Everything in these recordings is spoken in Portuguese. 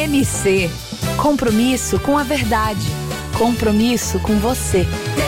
TMC. Compromisso com a verdade. Compromisso com você.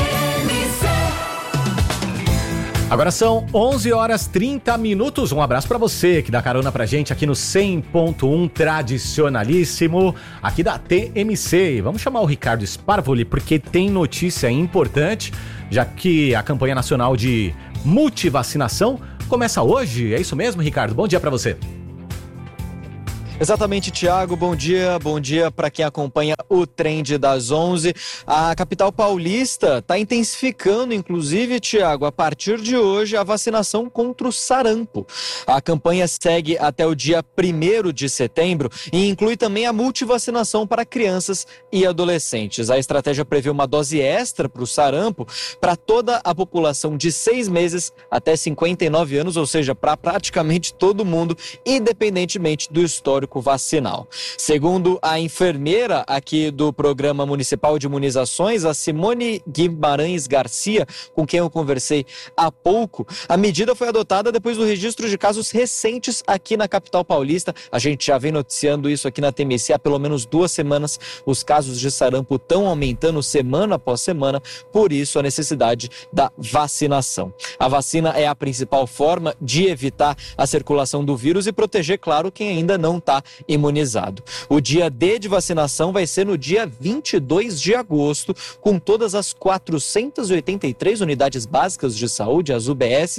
Agora são 11h30. Um abraço pra você que dá carona pra gente aqui no 100.1 tradicionalíssimo, aqui da TMC. Vamos chamar o Ricardo Sparvoli porque tem notícia importante, já que a campanha nacional de multivacinação começa hoje. É isso mesmo, Ricardo? Bom dia pra você. Exatamente, Thiago. Bom dia para quem acompanha o Trend das 11. A capital paulista está intensificando, inclusive, Thiago, a partir de hoje, a vacinação contra o sarampo. A campanha segue até o dia 1º de setembro e inclui também a multivacinação para crianças e adolescentes. A estratégia prevê uma dose extra para o sarampo para toda a população de 6 meses até 59 anos, ou seja, para praticamente todo mundo, independentemente do histórico vacinal. Segundo a enfermeira aqui do Programa Municipal de Imunizações, a Simone Guimarães Garcia, com quem eu conversei há pouco, a medida foi adotada depois do registro de casos recentes aqui na capital paulista. A gente já vem noticiando isso aqui na TMC há pelo menos 2 semanas. Os casos de sarampo estão aumentando semana após semana, por isso a necessidade da vacinação. A vacina é a principal forma de evitar a circulação do vírus e proteger, claro, quem ainda não está imunizado. O dia D de vacinação vai ser no dia 22 de agosto, com todas as 483 unidades básicas de saúde, as UBS,